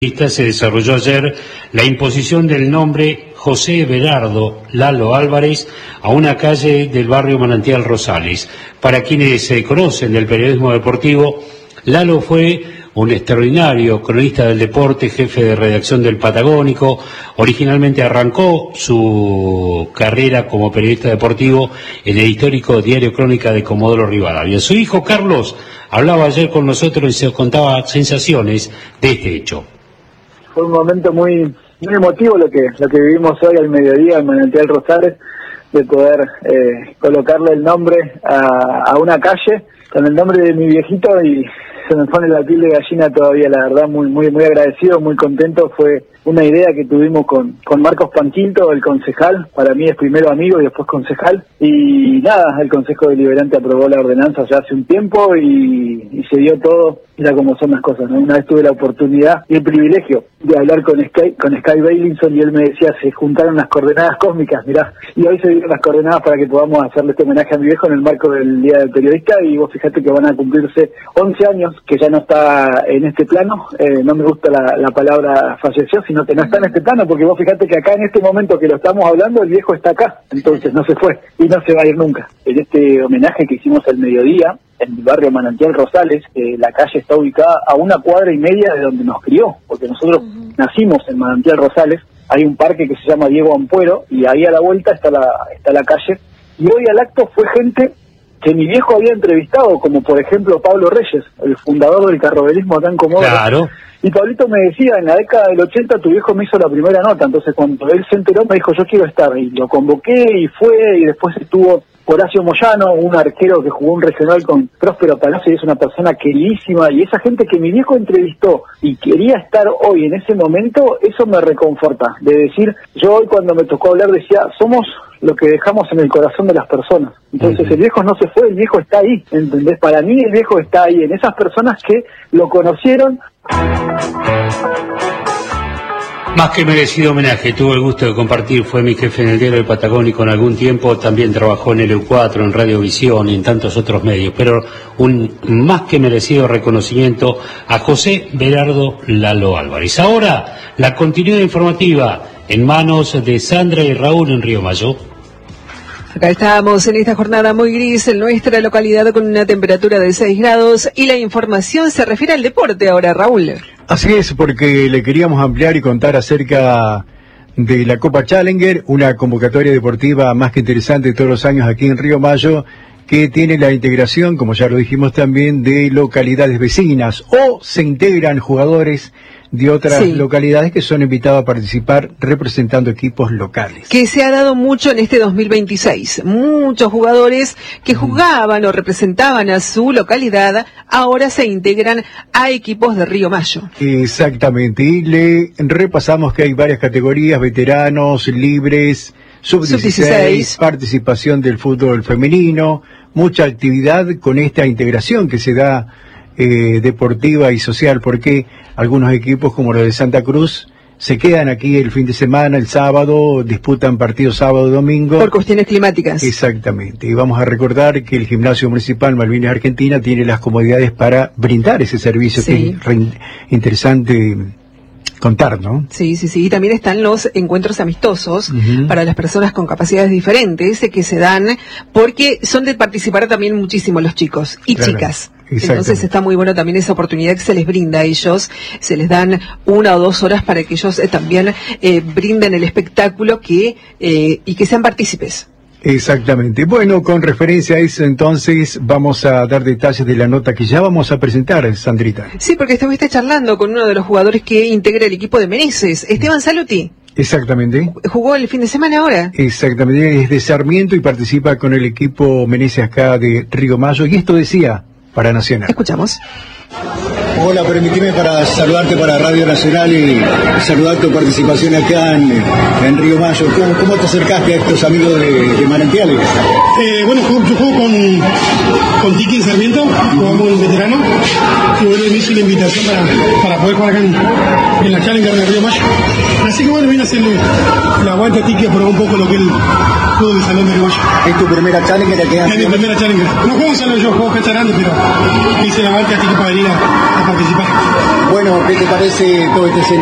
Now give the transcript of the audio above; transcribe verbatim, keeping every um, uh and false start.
Se desarrolló ayer la imposición del nombre José Berardo Lalo Álvarez a una calle del barrio Manantial Rosales. Para quienes se conocen del periodismo deportivo, Lalo fue un extraordinario cronista del deporte, jefe de redacción del Patagónico. Originalmente arrancó su carrera como periodista deportivo en el histórico diario Crónica de Comodoro Rivadavia. Su hijo Carlos hablaba ayer con nosotros y se contaba sensaciones de este hecho. Fue un momento muy muy emotivo lo que lo que vivimos hoy al mediodía en Manantial Rosales, de poder eh, colocarle el nombre a, a una calle con el nombre de mi viejito, y se me pone la piel de gallina todavía, la verdad, muy muy muy agradecido, muy contento. Fue una idea que tuvimos con, con Marcos Panquilto, el concejal. Para mí es primero amigo y después concejal, y nada, el Consejo Deliberante aprobó la ordenanza ya hace un tiempo y, y se dio todo. Mira cómo son las cosas, ¿no? Una vez tuve la oportunidad y el privilegio de hablar con Sky, con Sky Bailinson, y él me decía, se juntaron las coordenadas cósmicas, mirá, y hoy se dieron las coordenadas para que podamos hacerle este homenaje a mi viejo en el marco del Día del Periodista. Y vos fijate que van a cumplirse once años que ya no está en este plano. Eh, no me gusta la, la palabra falleció, sino que no está en este plano, porque vos fijate que acá en este momento que lo estamos hablando, el viejo está acá, entonces no se fue y no se va a ir nunca. En este homenaje que hicimos al mediodía en el barrio Manantial Rosales, eh, la calle está ubicada a una cuadra y media de donde nos crió, porque nosotros uh-huh. nacimos en Manantial Rosales. Hay un parque que se llama Diego Ampuero, y ahí a la vuelta está la está la calle, y hoy al acto fue gente que mi viejo había entrevistado, como por ejemplo Pablo Reyes, el fundador del carrobelismo acá en Comodoro. Claro. Y Pablito me decía, en la década del ochenta tu viejo me hizo la primera nota, entonces cuando él se enteró me dijo, yo quiero estar, y lo convoqué y fue, y después estuvo Horacio Moyano, un arquero que jugó un regional con Próspero Palacio, y es una persona queridísima, y esa gente que mi viejo entrevistó y quería estar hoy en ese momento, eso me reconforta, de decir, yo hoy cuando me tocó hablar decía, somos lo que dejamos en el corazón de las personas. Entonces uh-huh. el viejo no se fue, el viejo está ahí, ¿entendés? Para mí el viejo está ahí, en esas personas que lo conocieron. Más que merecido homenaje, tuvo el gusto de compartir, fue mi jefe en el diario del Patagónico en algún tiempo, también trabajó en el E cuatro, en Radiovisión y en tantos otros medios, pero un más que merecido reconocimiento a José Berardo Lalo Álvarez. Ahora, la continuidad informativa en manos de Sandra y Raúl en Río Mayo. Acá estamos en esta jornada muy gris en nuestra localidad con una temperatura de seis grados, y la información se refiere al deporte ahora, Raúl. Así es, porque le queríamos ampliar y contar acerca de la Copa Challenger, una convocatoria deportiva más que interesante todos los años aquí en Río Mayo, que tiene la integración, como ya lo dijimos también, de localidades vecinas, o se integran jugadores de otras sí. localidades que son invitados a participar representando equipos locales. Que se ha dado mucho en este dos mil veintiséis. Muchos jugadores que jugaban o representaban a su localidad ahora se integran a equipos de Río Mayo. Exactamente, y le repasamos que hay varias categorías: veteranos, libres, sub dieciséis, participación del fútbol femenino, mucha actividad con esta integración que se da eh, deportiva y social, porque algunos equipos como los de Santa Cruz se quedan aquí el fin de semana, el sábado, disputan partidos sábado y domingo. Por cuestiones climáticas. Exactamente, y vamos a recordar que el Gimnasio Municipal Malvinas Argentina tiene las comodidades para brindar ese servicio, sí. que es re interesante contar, ¿no? Sí, sí, sí. Y también están los encuentros amistosos uh-huh. para las personas con capacidades diferentes que se dan, porque son de participar también muchísimo los chicos y claro, chicas. Entonces está muy bueno también esa oportunidad que se les brinda a ellos. Se les dan una o dos horas para que ellos eh, también eh, brinden el espectáculo que eh, y que sean partícipes. Exactamente. Bueno, con referencia a eso, entonces, vamos a dar detalles de la nota que ya vamos a presentar, Sandrita. Sí, porque estuviste charlando con uno de los jugadores que integra el equipo de Meneses, Esteban Saluti. Exactamente. ¿Jugó el fin de semana ahora? Exactamente, es de Sarmiento y participa con el equipo Meneses acá de Río Mayo, y esto decía para Nacional. Escuchamos. Hola, permitime para saludarte para Radio Nacional y saludar tu participación acá en, en Río Mayo. ¿Cómo, ¿Cómo te acercaste a estos amigos de, de Manantiales? Eh, bueno, yo juego con, con Tiki de Sarmiento, jugamos en veterano, y bueno, me hizo la invitación para, para poder jugar acá en, en la Challenger de Río Mayo. Así que bueno, vine a hacerle la aguante a Tiki a probar un poco lo que es el fútbol de salón de uruguayo. ¿Es tu primera challenger que Es mi primera challenger. No juego solo yo, juego cancha grande, pero hice la aguante a Tiki para venir a, a participar. Bueno, ¿qué te parece todo este escenario?